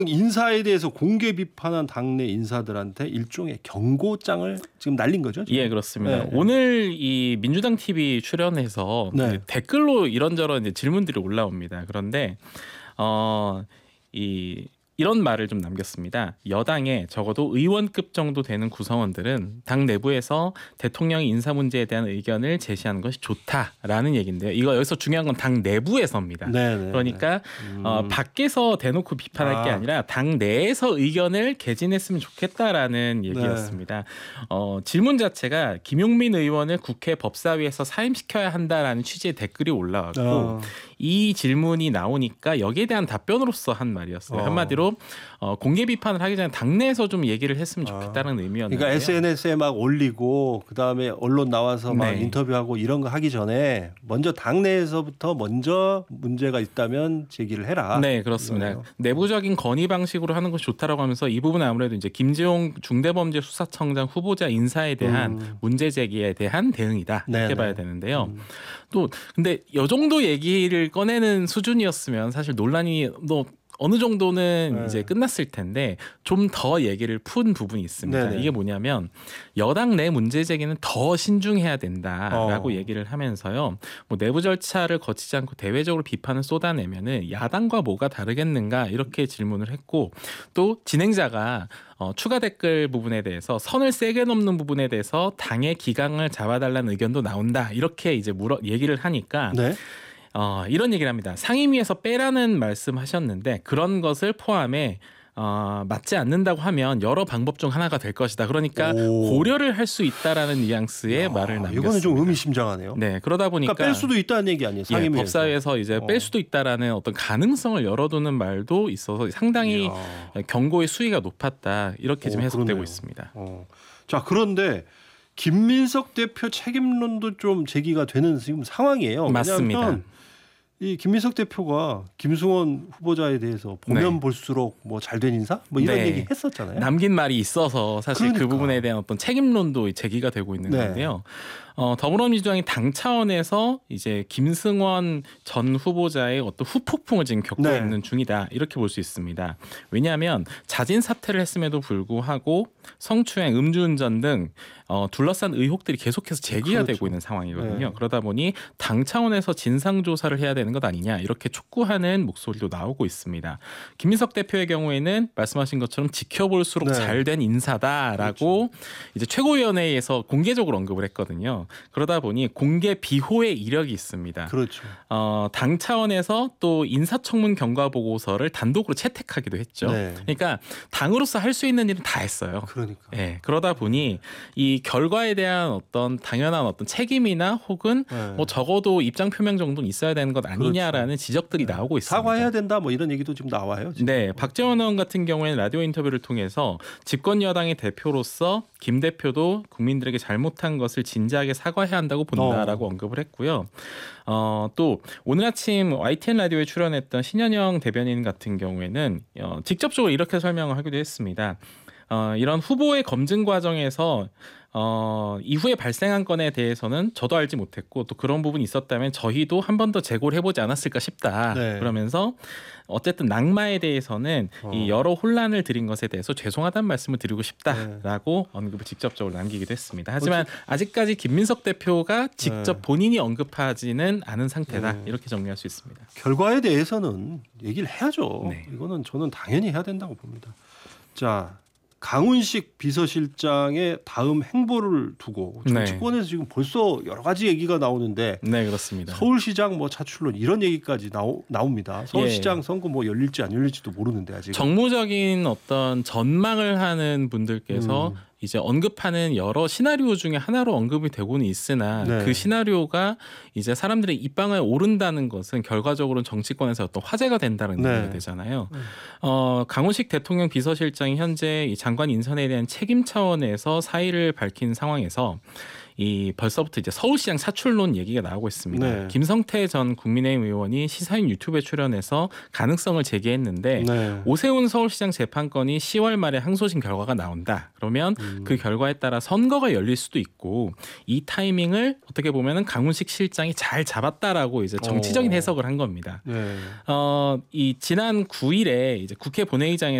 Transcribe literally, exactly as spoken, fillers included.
인사에 대해서 공개 비판한 당내 인사들한테 일종의 경고장을 지금 날린 거죠? 지금? 예, 그렇습니다. 네. 오늘 이 민주당 티비 출연해서 네. 댓글로 이런저런 이제 질문들이 올라옵니다. 그런데 어, 이 이런 말을 좀 남겼습니다. 여당에 적어도 의원급 정도 되는 구성원들은 당 내부에서 대통령의 인사 문제에 대한 의견을 제시하는 것이 좋다라는 얘기인데요. 이거 여기서 중요한 건 당 내부에서입니다. 네네. 그러니까 음. 어, 밖에서 대놓고 비판할 아. 게 아니라 당 내에서 의견을 개진했으면 좋겠다라는 얘기였습니다. 네. 어, 질문 자체가 김용민 의원을 국회 법사위에서 사임시켜야 한다라는 취지의 댓글이 올라왔고 어. 이 질문이 나오니까 여기에 대한 답변으로서 한 말이었어요. 어. 한마디로 어, 공개 비판을 하기 전에 당내에서 좀 얘기를 했으면 좋겠다는 아. 의미였는데요. 그러니까 에스엔에스에 막 올리고 그다음에 언론 나와서 막 네. 인터뷰하고 이런 거 하기 전에 먼저 당내에서부터 먼저 문제가 있다면 제기를 해라. 네, 그렇습니다. 이거예요. 내부적인 건의 방식으로 하는 것이 좋다라고 하면서 이 부분은 아무래도 이제 김재용 중대범죄수사청장 후보자 인사에 대한 음. 문제 제기에 대한 대응이다 이렇게 네네. 봐야 되는데요. 음. 또 근데 이 정도 얘기를 꺼내는 수준이었으면 사실 논란이 뭐 어느 정도는 네. 이제 끝났을 텐데 좀 더 얘기를 푼 부분이 있습니다. 네네. 이게 뭐냐면 여당 내 문제 제기는 더 신중해야 된다라고 어. 얘기를 하면서요. 뭐 내부 절차를 거치지 않고 대외적으로 비판을 쏟아내면은 야당과 뭐가 다르겠는가 이렇게 질문을 했고 또 진행자가 어, 추가 댓글 부분에 대해서 선을 세게 넘는 부분에 대해서 당의 기강을 잡아달라는 의견도 나온다 이렇게 이제 물어 얘기를 하니까. 네. 어, 이런 얘기를 합니다. 상임위에서 빼라는 말씀하셨는데 그런 것을 포함해 어, 맞지 않는다고 하면 여러 방법 중 하나가 될 것이다. 그러니까 오. 고려를 할 수 있다라는 뉘앙스의 아, 말을 남겼습니다. 이거는 좀 의미심장하네요. 네, 그러다 보니까 그러니까 뺄 수도 있다는 얘기 아니에요? 예, 상임위에서. 법사위에서 이제 어. 뺄 수도 있다라는 어떤 가능성을 열어두는 말도 있어서 상당히 이야. 경고의 수위가 높았다 이렇게 좀 오, 해석되고 그러네요. 있습니다. 어. 자, 그런데 김민석 대표 책임론도 좀 제기가 되는 지금 상황이에요. 맞습니다. 왜냐하면 이 김민석 대표가 김승원 후보자에 대해서 보면 네. 볼수록 뭐 잘된 인사 뭐 이런 네. 얘기 했었잖아요. 남긴 말이 있어서 사실 그러니까. 그 부분에 대한 어떤 책임론도 제기가 되고 있는 네. 건데요. 어, 더불어민주당이 당 차원에서 이제 김승원 전 후보자의 어떤 후폭풍을 지금 겪고 네. 있는 중이다 이렇게 볼 수 있습니다. 왜냐하면 자진 사퇴를 했음에도 불구하고 성추행, 음주운전 등 어, 둘러싼 의혹들이 계속해서 제기가 그렇죠. 되고 있는 상황이거든요. 네. 그러다 보니 당 차원에서 진상 조사를 해야 되는 것 아니냐 이렇게 촉구하는 목소리도 나오고 있습니다. 김민석 대표의 경우에는 말씀하신 것처럼 지켜볼수록 네. 잘된 인사다라고 그렇죠. 이제 최고위원회에서 공개적으로 언급을 했거든요. 그러다 보니 공개 비호의 이력이 있습니다. 그렇죠. 어, 당 차원에서 또 인사청문 경과 보고서를 단독으로 채택하기도 했죠. 네. 그러니까 당으로서 할 수 있는 일은 다 했어요. 그러니까. 예, 그러다 보니 이 결과에 대한 어떤 당연한 어떤 책임이나 혹은 네. 뭐 적어도 입장 표명 정도는 있어야 되는 것 아니냐라는 지적들이 나오고 있습니다. 사과해야 된다 뭐 이런 얘기도 지금 나와요. 지금. 네, 박재원 의원 같은 경우에는 라디오 인터뷰를 통해서 집권 여당의 대표로서 김 대표도 국민들에게 잘못한 것을 진지하게 사과해야 한다고 본다라고 어. 언급을 했고요. 어, 또 오늘 아침 와이티엔 라디오에 출연했던 신현영 대변인 같은 경우에는 어, 직접적으로 이렇게 설명을 하기도 했습니다. 어, 이런 후보의 검증 과정에서 어, 이후에 발생한 건에 대해서는 저도 알지 못했고 또 그런 부분이 있었다면 저희도 한 번 더 재고를 해보지 않았을까 싶다. 네. 그러면서 어쨌든 낙마에 대해서는 어. 이 여러 혼란을 드린 것에 대해서 죄송하다는 말씀을 드리고 네. 싶다라고 언급을 직접적으로 남기기도 했습니다. 하지만 아직까지 김민석 대표가 직접 네. 본인이 언급하지는 않은 상태다. 네. 이렇게 정리할 수 있습니다. 결과에 대해서는 얘기를 해야죠. 네. 이거는 저는 당연히 해야 된다고 봅니다. 자, 강훈식 비서실장의 다음 행보를 두고 정치권에서 지금 벌써 여러 가지 얘기가 나오는데 네, 그렇습니다. 서울시장 뭐 차출론 이런 얘기까지 나오, 나옵니다. 서울시장 예. 선거 뭐 열릴지 안 열릴지도 모르는데 아직. 정무적인 어떤 전망을 하는 분들께서 음. 이제 언급하는 여러 시나리오 중에 하나로 언급이 되고는 있으나 네. 그 시나리오가 이제 사람들의 입방에 오른다는 것은 결과적으로는 정치권에서 어떤 화제가 된다는 네. 의미가 되잖아요. 음. 어, 강훈식 대통령 비서실장이 현재 이 장관 인선에 대한 책임 차원에서 사의를 밝힌 상황에서 이 벌써부터 이제 서울시장 사출론 얘기가 나오고 있습니다. 네. 김성태 전 국민의힘 의원이 시사인 유튜브에 출연해서 가능성을 제기했는데 네. 오세훈 서울시장 재판건이 시월 말에 항소심 결과가 나온다. 그러면 음. 그 결과에 따라 선거가 열릴 수도 있고 이 타이밍을 어떻게 보면은 강훈식 실장이 잘 잡았다라고 이제 정치적인 어. 해석을 한 겁니다. 네. 어, 이 지난 구일에 이제 국회 본회의장에